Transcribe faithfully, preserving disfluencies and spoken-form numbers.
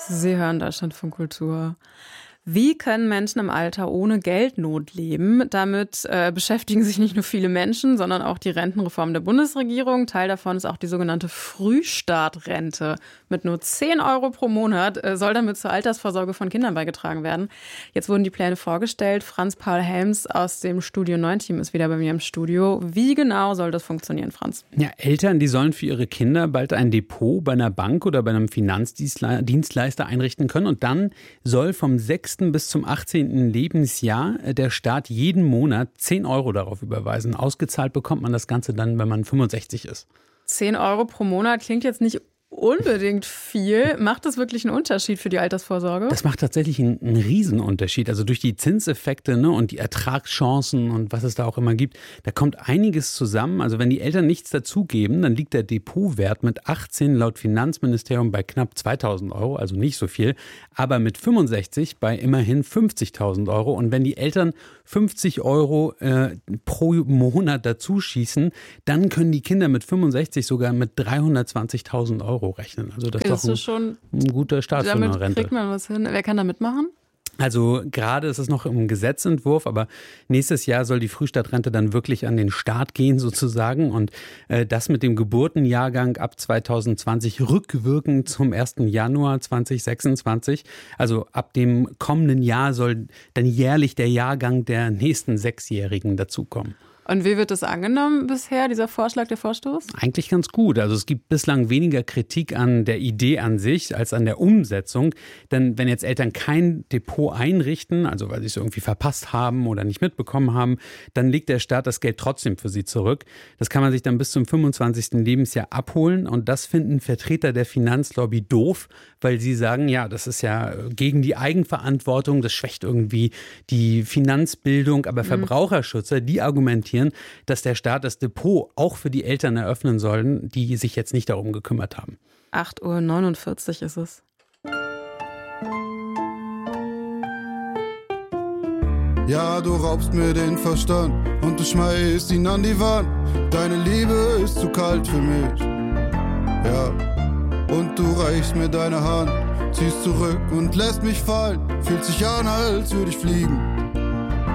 Sie hören Deutschlandfunk Kultur. Wie können Menschen im Alter ohne Geldnot leben? Damit äh, beschäftigen sich nicht nur viele Menschen, sondern auch die Rentenreform der Bundesregierung. Teil davon ist auch die sogenannte Frühstartrente. Mit nur zehn Euro pro Monat äh, soll damit zur Altersvorsorge von Kindern beigetragen werden. Jetzt wurden die Pläne vorgestellt. Franz Paul Helms aus dem Studio neun Team ist wieder bei mir im Studio. Wie genau soll das funktionieren, Franz? Ja, Eltern, die sollen für ihre Kinder bald ein Depot bei einer Bank oder bei einem Finanzdienstleister einrichten können. Und dann soll vom sechsten bis zum achtzehnten Lebensjahr der Staat jeden Monat zehn Euro darauf überweisen. Ausgezahlt bekommt man das Ganze dann, wenn man fünfundsechzig ist. zehn Euro pro Monat klingt jetzt nicht unbedingt viel. Macht das wirklich einen Unterschied für die Altersvorsorge? Das macht tatsächlich einen, einen Riesenunterschied. Also durch die Zinseffekte, ne, und die Ertragschancen und was es da auch immer gibt, da kommt einiges zusammen. Also wenn die Eltern nichts dazugeben, dann liegt der Depotwert mit achtzehn laut Finanzministerium bei knapp zweitausend Euro, also nicht so viel, aber mit fünfundsechzig bei immerhin fünfzigtausend Euro. Und wenn die Eltern fünfzig Euro äh, pro Monat dazu schießen, dann können die Kinder mit fünfundsechzig sogar mit dreihundertzwanzigtausend Euro rechnen. Also das, das ist doch ein, schon, ein guter Start für eine Rente. Damit kriegt man was hin. Wer kann da mitmachen? Also gerade ist es noch im Gesetzentwurf, aber nächstes Jahr soll die Frühstartrente dann wirklich an den Start gehen sozusagen. Und äh, das mit dem Geburtenjahrgang ab zweitausendzwanzig rückwirkend zum ersten Januar zweitausendsechsundzwanzig. Also ab dem kommenden Jahr soll dann jährlich der Jahrgang der nächsten Sechsjährigen dazukommen. Und wie wird das angenommen bisher, dieser Vorschlag, der Vorstoß? Eigentlich ganz gut. Also es gibt bislang weniger Kritik an der Idee an sich als an der Umsetzung. Denn wenn jetzt Eltern kein Depot einrichten, also weil sie es irgendwie verpasst haben oder nicht mitbekommen haben, dann legt der Staat das Geld trotzdem für sie zurück. Das kann man sich dann bis zum fünfundzwanzigsten Lebensjahr abholen. Und das finden Vertreter der Finanzlobby doof, weil sie sagen, ja, das ist ja gegen die Eigenverantwortung, das schwächt irgendwie die Finanzbildung. Aber mhm. Verbraucherschützer, die argumentieren, dass der Staat das Depot auch für die Eltern eröffnen sollen, die sich jetzt nicht darum gekümmert haben. acht Uhr neunundvierzig ist es. Ja, du raubst mir den Verstand und du schmeißt ihn an die Wand. Deine Liebe ist zu kalt für mich. Ja, und du reichst mir deine Hand, ziehst zurück und lässt mich fallen. Fühlt sich an, als würde ich fliegen.